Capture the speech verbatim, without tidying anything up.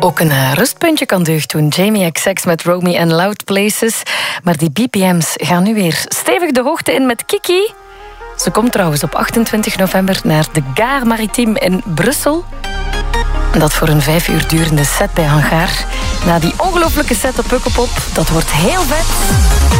Ook een uh, rustpuntje kan deugd doen. Jamie X X met Romy en Loud Places. Maar die B P M's gaan nu weer stevig de hoogte in met Kiki. Ze komt trouwens op achtentwintig november naar de Gare Maritime in Brussel. En dat voor een vijf uur durende set bij Hangar. Na die ongelooflijke set op Pukkelpop, dat wordt heel vet.